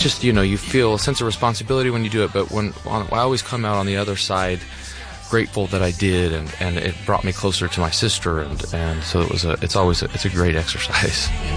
just, you feel a sense of responsibility when you do it, but I always come out on the other side grateful that I did, and it brought me closer to my sister, and so it's a great exercise.